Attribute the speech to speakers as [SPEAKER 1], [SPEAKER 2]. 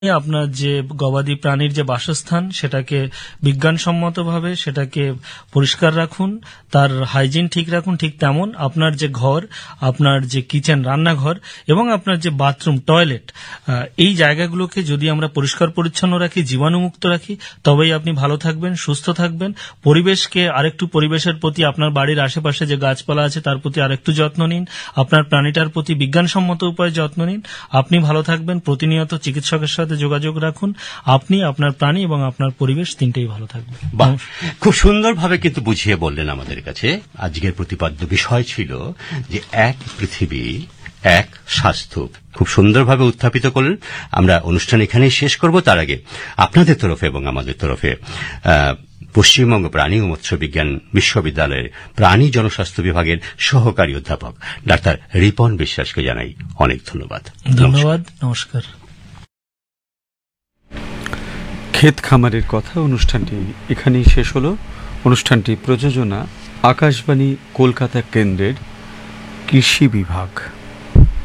[SPEAKER 1] আপনার যে গবাদি প্রাণীর যে বাসস্থান সেটাকে বিজ্ঞানসম্মতভাবে সেটাকে পরিষ্কার রাখুন, তার হাইজিন ঠিক রাখুন। ঠিক তেমন আপনার যে ঘর, আপনার যে কিচেন রান্নাঘর এবং আপনার যে বাথরুম টয়লেট, এই জায়গাগুলোকে যদি আমরা পরিষ্কার পরিচ্ছন্ন রাখি, জীবাণুমুক্ত রাখি, তবেই আপনি ভালো থাকবেন, সুস্থ থাকবেন। পরিবেশকে আরেকটু, পরিবেশের প্রতি, আপনার বাড়ির আশেপাশে যে গাছপালা আছে তার প্রতি আরেকটু যত্ন নিন, আপনার প্রাণীটার প্রতি বিজ্ঞানসম্মত উপায়ে যত্ন নিন। আপনি ভালো থাকবেন। প্রতিনিয়ত চিকিৎসকের সাথে যোগাযোগ রাখুন। আপনি, আপনার প্রাণী এবং আপনার পরিবেশ তিনটেই ভালো থাকবে।
[SPEAKER 2] বাহ, খুব সুন্দরভাবে কিন্তু বুঝিয়ে বললেন আমাদের কাছে। আজকের প্রতিপাদ্য বিষয় ছিল যে এক পৃথিবী এক স্বাস্থ্য। খুব সুন্দরভাবে উত্থাপিত করলেন। আমরা অনুষ্ঠান এখানেই শেষ করব। তার আগে আপনাদের তরফে এবং আমাদের তরফে পশ্চিমবঙ্গ প্রাণী ও মৎস্য বিজ্ঞান বিশ্ববিদ্যালয়ের প্রাণী জনস্বাস্থ্য বিভাগের সহকারী অধ্যাপক ডাক্তার রিপন বিশ্বাসকে জানাই অনেক ধন্যবাদ।
[SPEAKER 1] ধন্যবাদ, নমস্কার।
[SPEAKER 3] ক্ষেত খামারের কথা অনুষ্ঠানটি এখানেই শেষ হল। অনুষ্ঠানটি প্রযোজনা আকাশবাণী কলকাতা কেন্দ্রের কৃষি বিভাগ।